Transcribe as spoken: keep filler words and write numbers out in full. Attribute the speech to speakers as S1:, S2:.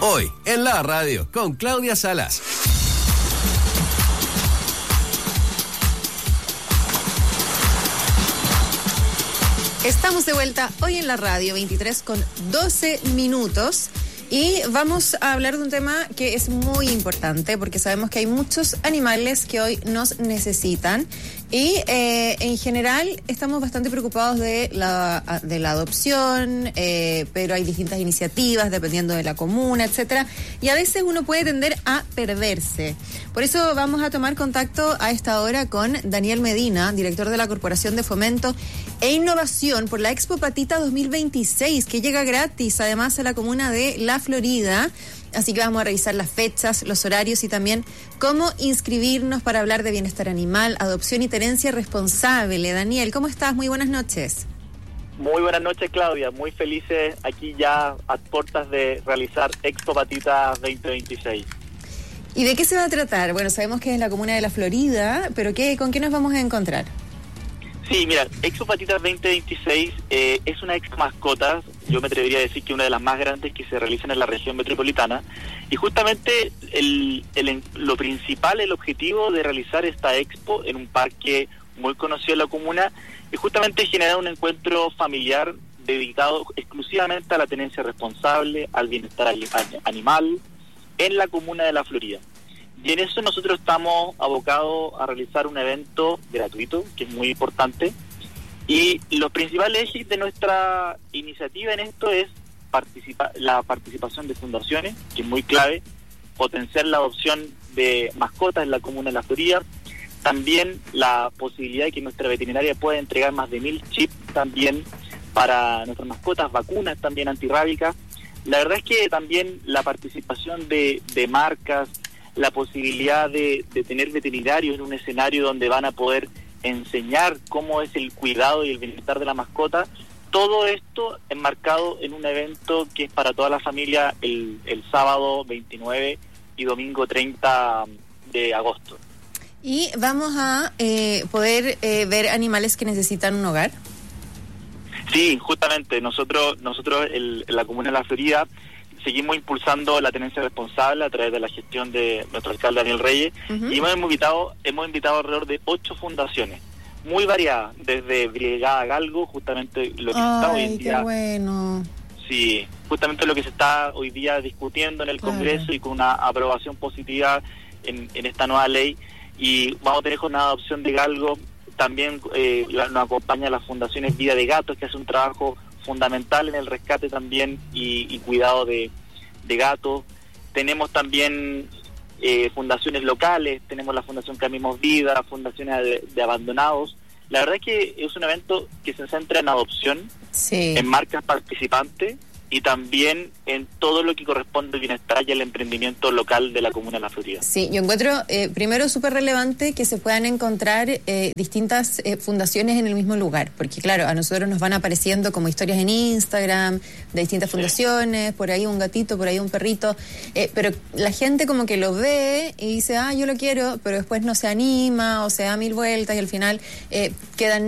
S1: Hoy, en la radio, con Claudia Salas.
S2: Estamos de vuelta hoy en la radio, veintitrés con doce minutos. Y vamos a hablar de un tema que es muy importante porque sabemos que hay muchos animales que hoy nos necesitan y eh, en general estamos bastante preocupados de la, de la adopción, eh, pero hay distintas iniciativas dependiendo de la comuna, etcétera, y a veces uno puede tender a perderse. Por eso vamos a tomar contacto a esta hora con Daniel Medina, director de la Corporación de Fomento e Innovación por la Expo Patita dos mil veintiséis, que llega gratis además a la comuna de La Florida. Así que vamos a revisar las fechas, los horarios y también cómo inscribirnos para hablar de bienestar animal, adopción y tenencia responsable. Daniel, ¿cómo estás? Muy buenas noches.
S3: Muy buenas noches, Claudia. Muy felices aquí ya a puertas de realizar Expo Patita veinte veintiséis.
S2: ¿Y de qué se va a tratar? Bueno, sabemos que es la comuna de La Florida, pero ¿qué, ¿con qué nos vamos a encontrar?
S3: Sí, mira, Expo Patita veinte veintiséis eh, es una expo mascotas, yo me atrevería a decir que una de las más grandes que se realizan en la región metropolitana, y justamente el, el, lo principal, el objetivo de realizar esta expo en un parque muy conocido en la comuna, es justamente generar un encuentro familiar dedicado exclusivamente a la tenencia responsable, al bienestar animal en la comuna de La Florida. Y en eso nosotros estamos abocados a realizar un evento gratuito, que es muy importante. Y los principales ejes de nuestra iniciativa en esto es participa- la participación de fundaciones, que es muy clave, potenciar la adopción de mascotas en la comuna de La Florida, también la posibilidad de que nuestra veterinaria pueda entregar más de mil chips también para nuestras mascotas, vacunas también antirrábicas. La verdad es que también la participación de, de marcas, la posibilidad de, de tener veterinarios en un escenario donde van a poder enseñar cómo es el cuidado y el bienestar de la mascota, todo esto enmarcado en un evento que es para toda la familia el, el sábado veintinueve y domingo treinta de agosto.
S2: ¿Y vamos a eh, poder eh, ver animales que necesitan un hogar?
S3: Sí, justamente, nosotros, nosotros el, en la comuna de La Florida seguimos impulsando la tenencia responsable a través de la gestión de nuestro alcalde Daniel Reyes, uh-huh. y hemos invitado hemos invitado alrededor de ocho fundaciones, muy variadas, desde Brigada Galgo, justamente lo que
S2: Ay,
S3: se está hoy en día.
S2: Qué bueno.
S3: Sí, justamente lo que se está hoy día discutiendo en el claro. Congreso y con una aprobación positiva en, en esta nueva ley, y vamos a tener jornada de adopción de Galgo. También eh, la, nos acompaña las fundaciones Vida de Gatos, que hace un trabajo fundamental en el rescate también y, y cuidado de, de gatos. Tenemos también eh, fundaciones locales, tenemos la Fundación Camimos Vida, fundaciones de, de abandonados. La verdad es que es un evento que se centra en adopción, sí. en marcas participantes y también en todo lo que corresponde al bienestar y al emprendimiento local de la comuna de La Florida.
S2: Sí, yo encuentro eh, primero súper relevante que se puedan encontrar eh, distintas eh, fundaciones en el mismo lugar, porque claro, a nosotros nos van apareciendo como historias en Instagram de distintas sí. fundaciones, por ahí un gatito, por ahí un perrito, eh, pero la gente como que lo ve y dice, ah, yo lo quiero, pero después no se anima o se da mil vueltas y al final eh, quedan